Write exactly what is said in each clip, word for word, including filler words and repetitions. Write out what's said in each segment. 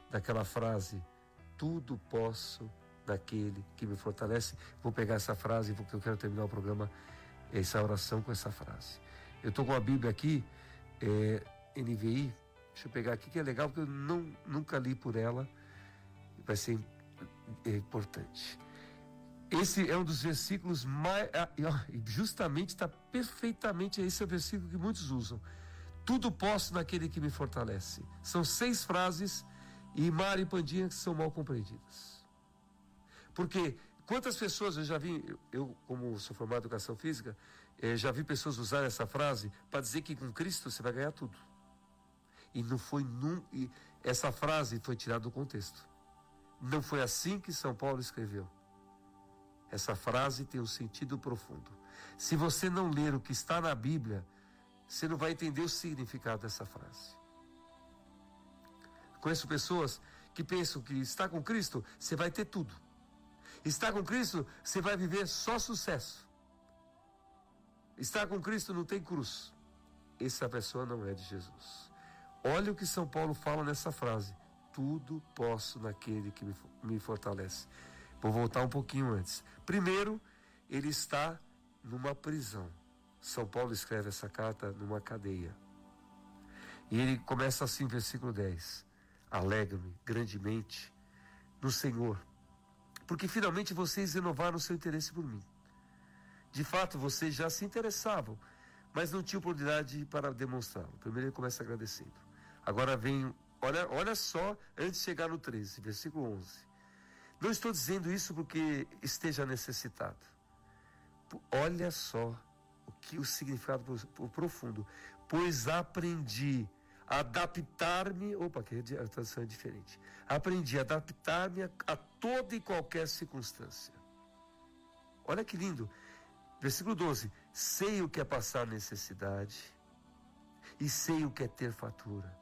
daquela frase, tudo posso naquele que me fortalece. Vou pegar essa frase porque eu quero terminar o programa, essa oração com essa frase. Eu estou com a Bíblia aqui, é, N V I, deixa eu pegar aqui que é legal porque eu não, nunca li por ela, vai ser é, importante. Esse é um dos versículos mais, justamente está perfeitamente, esse é o versículo que muitos usam. Tudo posso naquele que me fortalece. São seis frases, e Mari e Pandinha que são mal compreendidas. Porque quantas pessoas eu já vi, eu, eu como sou formado em educação física, eh, já vi pessoas usar essa frase para dizer que com Cristo você vai ganhar tudo. E não foi num, e essa frase foi tirada do contexto. Não foi assim que São Paulo escreveu. Essa frase tem um sentido profundo. Se você não ler o que está na Bíblia, você não vai entender o significado dessa frase. Conheço pessoas que pensam que está com Cristo, você vai ter tudo. Está com Cristo, você vai viver só sucesso. Estar com Cristo não tem cruz. Essa pessoa não é de Jesus. Olha o que São Paulo fala nessa frase. Tudo posso naquele que me, me fortalece. Vou voltar um pouquinho antes. Primeiro, ele está numa prisão. São Paulo escreve essa carta numa cadeia. E ele começa assim, versículo dez. Alegra-me grandemente no Senhor, porque finalmente vocês renovaram o seu interesse por mim. De fato, vocês já se interessavam, mas não tinham oportunidade para demonstrá-lo. Primeiro ele começa agradecendo. Agora vem, olha, olha só, antes de chegar no treze, versículo onze. Não estou dizendo isso porque esteja necessitado. Olha só o que o significado profundo. Pois aprendi a adaptar-me, opa, que a tradução é diferente. Aprendi a adaptar-me a, a toda e qualquer circunstância. Olha que lindo. Versículo doze. Sei o que é passar necessidade e sei o que é ter fatura.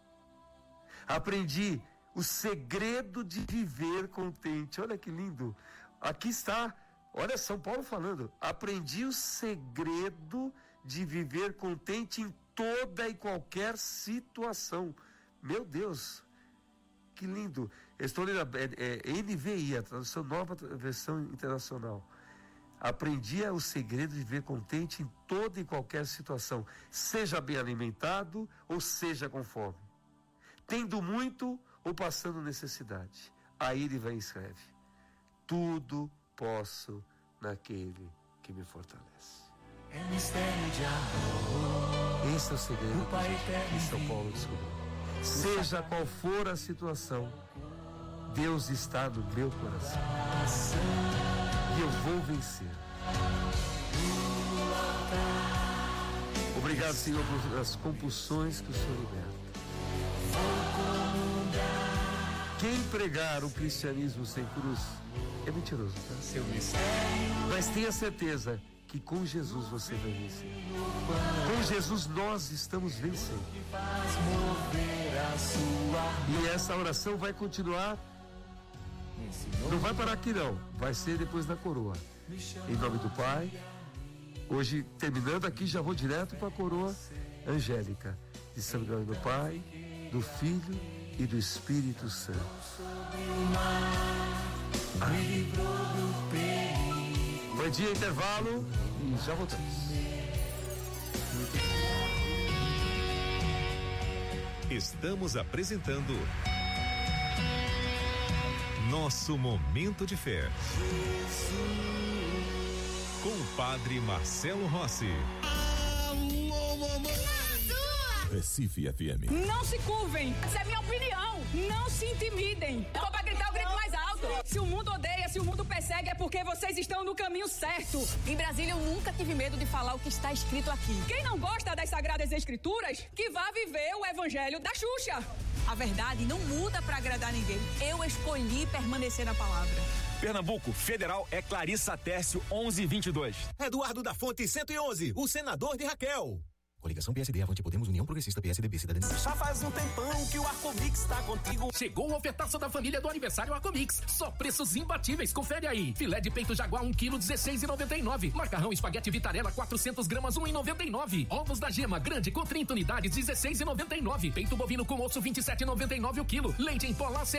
Aprendi o segredo de viver contente. Olha que lindo. Aqui está, olha São Paulo falando. Aprendi o segredo de viver contente em toda e qualquer situação. Meu Deus, que lindo. Eu estou lendo é, é, N V I, a tradução nova versão internacional. Aprendi o segredo de viver contente em toda e qualquer situação, seja bem alimentado ou seja com fome, tendo muito ou passando necessidade. Aí ele vai e escreve: tudo posso naquele que me fortalece. É mistério de amor. Esse é o segredo que São Paulo descobriu. Seja qual for a situação, Deus está no meu coração e eu vou vencer. Obrigado, Senhor, pelas compulsões que o Senhor liberta. Quem pregar o cristianismo sem cruz é mentiroso, tá? Mas tenha certeza que com Jesus você vai vencer. Com Jesus nós estamos vencendo. E essa oração vai continuar. Não vai parar aqui não. Vai ser depois da coroa. Em nome do Pai. Hoje, terminando aqui, já vou direto para a coroa angélica. De São Miguel do Pai, do Filho e do Espírito Santo. Amém. Bom dia, intervalo e já voltamos. Estamos apresentando Nosso Momento de Fé com o Padre Marcelo Rossi. Alô, mamãe! Recife F M. Não se curvem, essa é a minha opinião. Não se intimidem. Eu tô pra gritar o grito mais alto. Se o mundo odeia, se o mundo persegue, é porque vocês estão no caminho certo. Em Brasília, eu nunca tive medo de falar o que está escrito aqui. Quem não gosta das Sagradas Escrituras, que vá viver o Evangelho da Xuxa. A verdade não muda pra agradar ninguém. Eu escolhi permanecer na palavra. Pernambuco, Federal é Clarissa Tércio onze vinte e dois. Eduardo da Fonte cento e onze, o senador de Raquel. Coligação P S D, Avante Podemos, União Progressista, P S D B, Cidadania. Já faz um tempão que o Arcomix tá contigo. Chegou o ofertaço da família do aniversário Arcomix. Só preços imbatíveis, confere aí. Filé de peito jaguar um quilo, dezesseis reais e noventa e nove. Macarrão espaguete Vitarella, quatrocentas gramas, um real e noventa e nove. Ovos da Gema, grande com trinta unidades, dezesseis reais e noventa e nove. Peito bovino com osso, vinte e sete reais e noventa e nove o quilo. Leite em pó